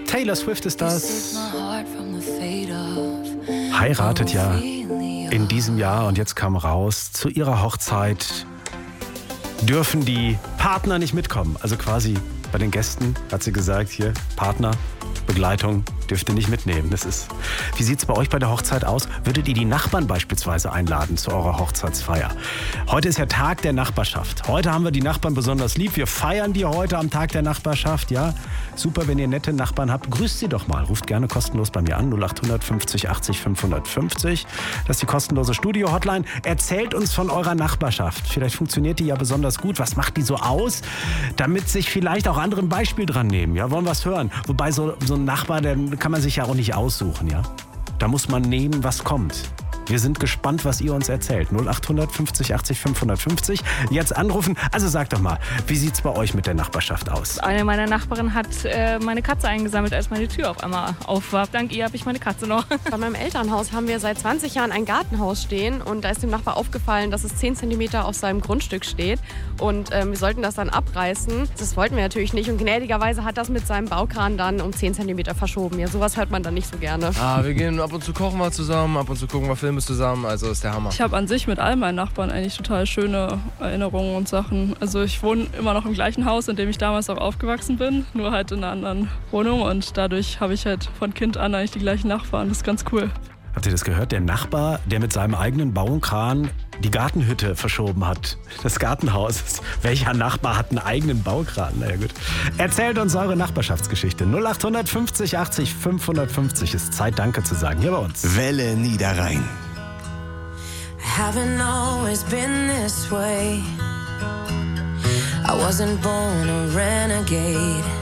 Taylor Swift ist das. Heiratet ja in diesem Jahr und jetzt kam raus, zu ihrer Hochzeit dürfen die Partner nicht mitkommen. Also quasi bei den Gästen hat sie gesagt, hier, Partner, Begleitung dürft ihr nicht mitnehmen. Wie sieht es bei euch bei der Hochzeit aus? Würdet ihr die Nachbarn beispielsweise einladen zu eurer Hochzeitsfeier? Heute ist ja Tag der Nachbarschaft. Heute haben wir die Nachbarn besonders lieb. Wir feiern die heute am Tag der Nachbarschaft. Ja, super, wenn ihr nette Nachbarn habt. Grüßt sie doch mal. Ruft gerne kostenlos bei mir an. 0800 50 80 550. Das ist die kostenlose Studio-Hotline. Erzählt uns von eurer Nachbarschaft. Vielleicht funktioniert die ja besonders gut. Was macht die so aus? Damit sich vielleicht auch andere ein Beispiel dran nehmen. Ja, wollen wir es hören? Wobei so ein Nachbar, den kann man sich ja auch nicht aussuchen, ja? Da muss man nehmen, was kommt. Wir sind gespannt, was ihr uns erzählt. 0800 50 80 550. Jetzt anrufen. Also sagt doch mal, wie sieht's bei euch mit der Nachbarschaft aus? Eine meiner Nachbarinnen hat meine Katze eingesammelt, als meine Tür auf einmal auf war. Dank ihr habe ich meine Katze noch. Bei meinem Elternhaus haben wir seit 20 Jahren ein Gartenhaus stehen und da ist dem Nachbar aufgefallen, dass es 10 cm auf seinem Grundstück steht und wir sollten das dann abreißen. Das wollten wir natürlich nicht und gnädigerweise hat das mit seinem Baukran dann um 10 cm verschoben. Ja, sowas hört man dann nicht so gerne. Wir gehen ab und zu kochen wir zusammen, ab und zu gucken wir Filme zusammen, also ist der Hammer. Ich habe an sich mit all meinen Nachbarn eigentlich total schöne Erinnerungen und Sachen. Also ich wohne immer noch im gleichen Haus, in dem ich damals auch aufgewachsen bin, nur halt in einer anderen Wohnung und dadurch habe ich halt von Kind an eigentlich die gleichen Nachbarn. Das ist ganz cool. Habt ihr das gehört? Der Nachbar, der mit seinem eigenen Baukran die Gartenhütte verschoben hat. Das Gartenhaus. Welcher Nachbar hat einen eigenen Baukran? Na ja, gut. Erzählt uns eure Nachbarschaftsgeschichte. 0800 50 80 550 ist Zeit, Danke zu sagen. Hier bei uns. Welle Niederrhein. Haven't always been this way. I wasn't born a renegade.